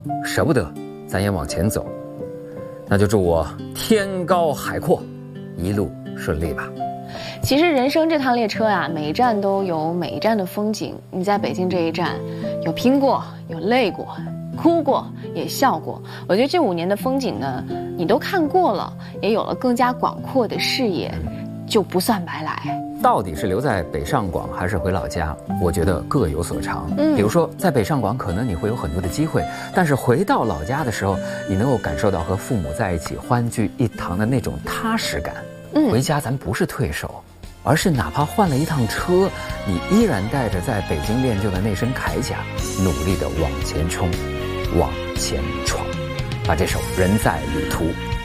舍不得，咱也往前走。那就祝我天高海阔，一路顺利吧。 其实人生这趟列车啊，每一站都有每一站的风景。你在北京这一站，有拼过，有累过，哭过，也笑过。我觉得这5年的风景呢，你都看过了，也有了更加广阔的视野，就不算白来。 到底是留在北上广还是回老家？我觉得各有所长。比如说在北上广可能你会有很多的机会，但是回到老家的时候，你能够感受到和父母在一起欢聚一堂的那种踏实感。回家咱不是退守，而是哪怕换了一趟车，你依然带着在北京练就的那身铠甲，努力地往前冲，往前闯。把这首《人在旅途》